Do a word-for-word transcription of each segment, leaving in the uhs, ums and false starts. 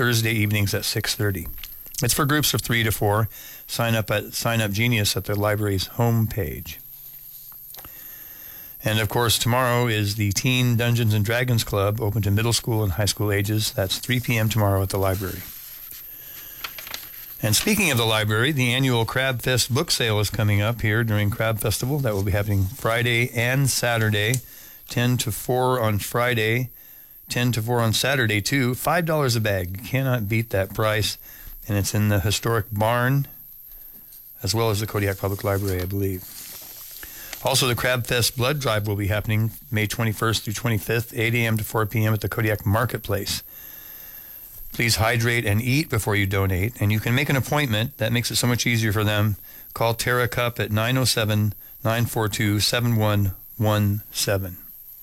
Thursday evenings at six thirty. It's for groups of three to four. Sign up at Sign Up Genius at the library's homepage. And, of course, tomorrow is the Teen Dungeons and Dragons Club, open to middle school and high school ages. That's three p.m. tomorrow at the library. And speaking of the library, the annual Crab Fest book sale is coming up here during Crab Festival. That will be happening Friday and Saturday, ten to four on Friday, ten to four on Saturday, too. five dollars a bag. You cannot beat that price. And it's in the historic barn, as well as the Kodiak Public Library, I believe. Also, the Crab Fest Blood Drive will be happening May twenty-first through twenty-fifth, eight a.m. to four p.m. at the Kodiak Marketplace. Please hydrate and eat before you donate, and you can make an appointment. That makes it so much easier for them. Call Tara Cup at nine oh seven, nine four two, seven one one seven.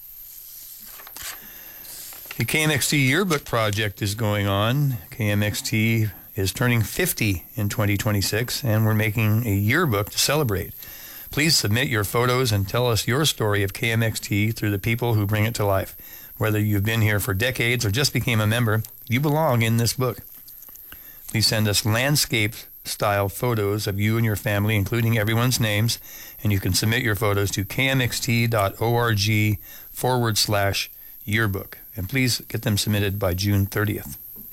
The K M X T Yearbook Project is going on. K M X T is turning fifty in twenty twenty-six, and we're making a yearbook to celebrate. Please submit your photos and tell us your story of K M X T through the people who bring it to life. Whether you've been here for decades or just became a member, you belong in this book. Please send us landscape-style photos of you and your family, including everyone's names, and you can submit your photos to kmxt.org forward slash yearbook. And please get them submitted by June thirtieth.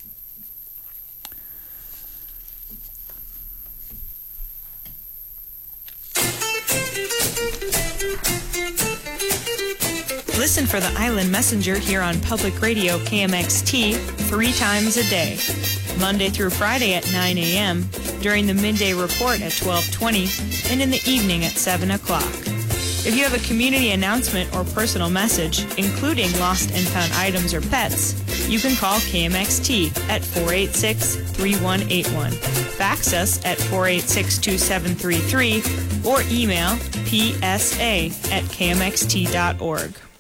Listen for the Island Messenger here on Public Radio K M X T three times a day, Monday through Friday at nine a.m., during the midday report at twelve twenty, and in the evening at seven o'clock. If you have a community announcement or personal message, including lost and found items or pets, you can call K M X T at four eight six, three one eight one, fax us at four eight six, two seven three three, or email p s a at k m x t dot org.